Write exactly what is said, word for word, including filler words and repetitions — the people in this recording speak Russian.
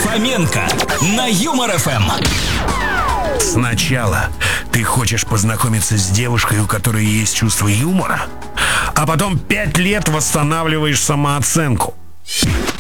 Фоменко на Юмор эф эм. Сначала ты хочешь познакомиться с девушкой, у которой есть чувство юмора, а потом пять лет восстанавливаешь самооценку.